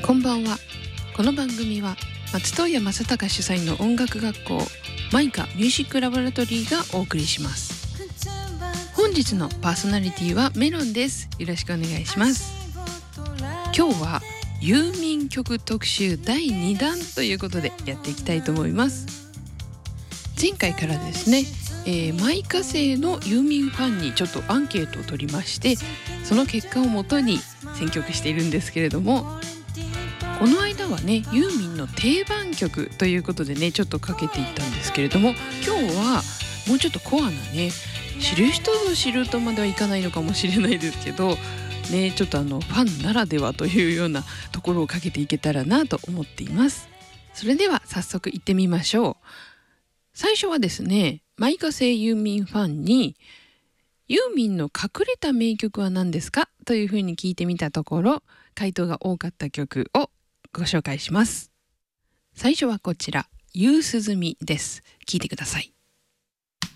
こんばんは。この番組は松任谷正隆主催の音楽学校マイカミュージックラボラトリーがお送りします。本日のパーソナリティはメロンです。よろしくお願いします。今日はユーミン曲特集第2弾ということでやっていきたいと思います。前回からですね、マイカ生のユーミンファンにちょっとアンケートを取りまして、その結果をもとに選曲しているんですけれども、この間はねユーミンの定番曲ということでねちょっとかけていったんですけれども、今日はもうちょっとコアなね、知る人ぞ知るとまではいかないのかもしれないですけどね、ちょっとファンならではというようなところをかけていけたらなと思っています。それでは早速行ってみましょう。最初はですね、マイカ生ユーミンファンにユーミンの隠れた名曲は何ですかというふうに聞いてみたところ、回答が多かった曲をご紹介します。最初はこちら、夕涼みです。聞いてください。